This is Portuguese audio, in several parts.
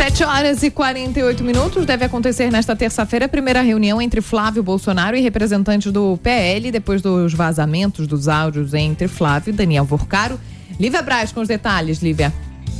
7h48. Deve acontecer nesta terça-feira a primeira reunião entre Flávio Bolsonaro e representantes do PL, depois dos vazamentos dos áudios entre Flávio e Daniel Vorcaro. Lívia Braz com os detalhes, Lívia.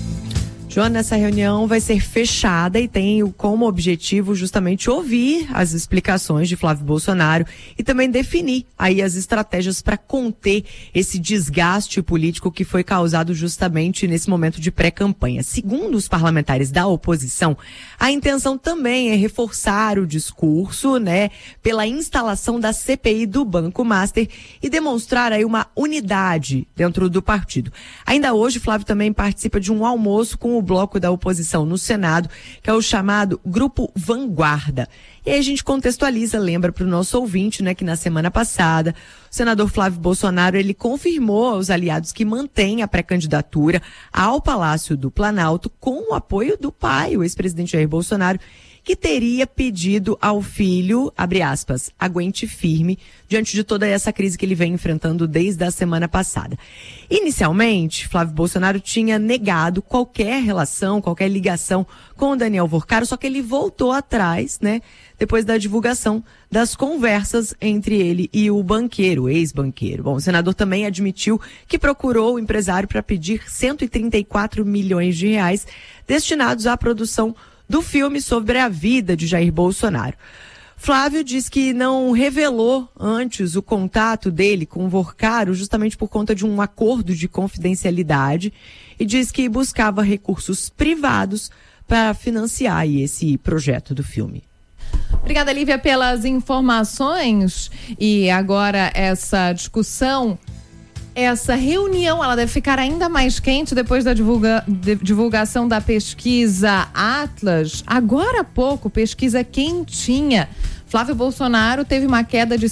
Joana, essa reunião vai ser fechada e tem como objetivo justamente ouvir as explicações de Flávio Bolsonaro e também definir aí as estratégias para conter esse desgaste político que foi causado justamente nesse momento de pré-campanha. Segundo os parlamentares da oposição, a intenção também é reforçar o discurso, pela instalação da CPI do Banco Master e demonstrar aí uma unidade dentro do partido. Ainda hoje, Flávio também participa de um almoço com o bloco da oposição no Senado, que é o chamado Grupo Vanguarda. E aí a gente contextualiza, lembra para o nosso ouvinte, que na semana passada o senador Flávio Bolsonaro, ele confirmou aos aliados que mantém a pré-candidatura ao Palácio do Planalto com o apoio do pai, o ex-presidente Jair Bolsonaro, que teria pedido ao filho, abre aspas, aguente firme, diante de toda essa crise que ele vem enfrentando desde a semana passada. Inicialmente, Flávio Bolsonaro tinha negado qualquer relação, qualquer ligação com o Daniel Vorcaro, só que ele voltou atrás, depois da divulgação das conversas entre ele e o banqueiro, o ex-banqueiro. Bom, o senador também admitiu que procurou o empresário para pedir 134 milhões de reais destinados à produção do filme sobre a vida de Jair Bolsonaro. Flávio diz que não revelou antes o contato dele com o Vorcaro justamente por conta de um acordo de confidencialidade e diz que buscava recursos privados para financiar esse projeto do filme. Obrigada, Lívia, pelas informações. E agora essa discussão, essa reunião, ela deve ficar ainda mais quente depois da divulgação da pesquisa Atlas. Agora há pouco, pesquisa quentinha. Flávio Bolsonaro teve uma queda de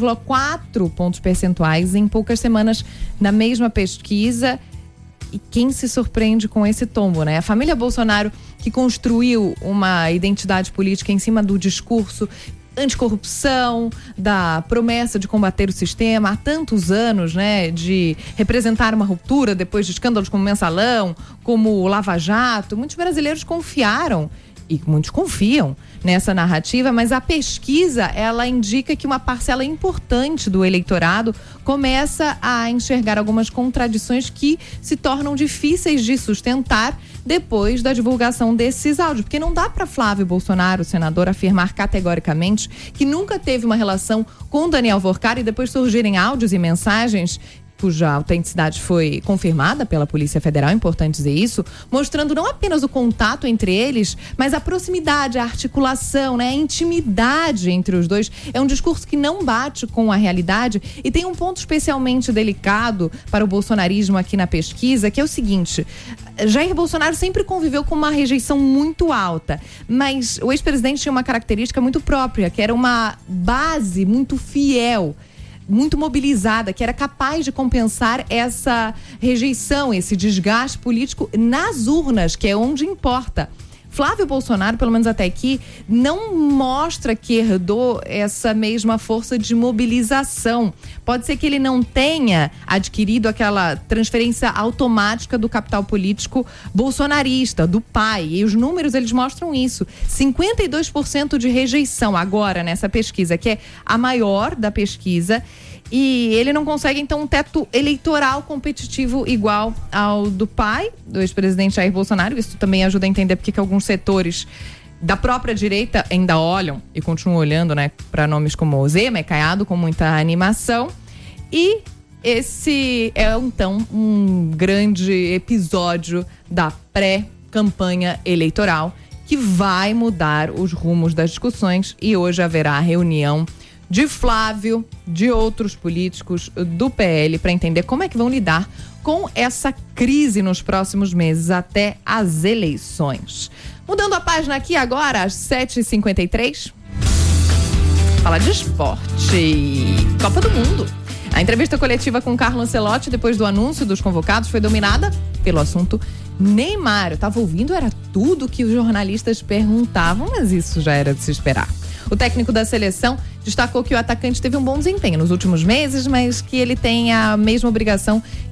5,4 pontos percentuais em poucas semanas na mesma pesquisa. E quem se surpreende com esse tombo, A família Bolsonaro, que construiu uma identidade política em cima do discurso anticorrupção, da promessa de combater o sistema há tantos anos, de representar uma ruptura depois de escândalos como Mensalão, como o Lava Jato. Muitos brasileiros confiaram e muitos confiam nessa narrativa, mas a pesquisa, ela indica que uma parcela importante do eleitorado começa a enxergar algumas contradições que se tornam difíceis de sustentar depois da divulgação desses áudios, porque não dá para Flávio Bolsonaro, o senador, afirmar categoricamente que nunca teve uma relação com Daniel Vorcaro e depois surgirem áudios e mensagens cuja autenticidade foi confirmada pela Polícia Federal, é importante dizer isso, mostrando não apenas o contato entre eles, mas a proximidade, a articulação, a intimidade entre os dois. É um discurso que não bate com a realidade e tem um ponto especialmente delicado para o bolsonarismo aqui na pesquisa, que é o seguinte: Jair Bolsonaro sempre conviveu com uma rejeição muito alta, mas o ex-presidente tinha uma característica muito própria, que era uma base muito fiel, muito mobilizada, que era capaz de compensar essa rejeição, esse desgaste político nas urnas, que é onde importa. Flávio Bolsonaro, pelo menos até aqui, não mostra que herdou essa mesma força de mobilização. Pode ser que ele não tenha adquirido aquela transferência automática do capital político bolsonarista, do pai. E os números, eles mostram isso. 52% de rejeição agora nessa pesquisa, que é a maior da pesquisa. E ele não consegue, então, um teto eleitoral competitivo igual ao do pai, do ex-presidente Jair Bolsonaro. Isso também ajuda a entender porque que alguns setores da própria direita ainda olham e continuam olhando, para nomes como Zema e Caiado com muita animação. E esse é, então, um grande episódio da pré-campanha eleitoral que vai mudar os rumos das discussões, e hoje haverá reunião de Flávio, de outros políticos do PL, para entender como é que vão lidar com essa crise nos próximos meses até as eleições. Mudando a página aqui agora, às 7h53, fala de esporte. Copa do Mundo. A entrevista coletiva com Carlo Ancelotti, depois do anúncio dos convocados, foi dominada pelo assunto Neymar. Eu estava ouvindo, era tudo que os jornalistas perguntavam, mas isso já era de se esperar. O técnico da seleção destacou que o atacante teve um bom desempenho nos últimos meses, mas que ele tem a mesma obrigação